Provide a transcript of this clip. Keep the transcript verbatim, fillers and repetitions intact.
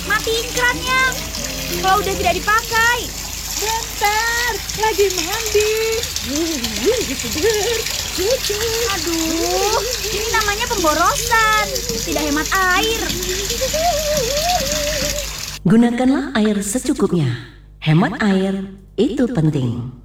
Matiin kerannya kalau udah tidak dipakai. Bentar, lagi mandi. Aduh, ini namanya pemborosan, tidak hemat air. Gunakanlah air secukupnya. Hemat air itu penting.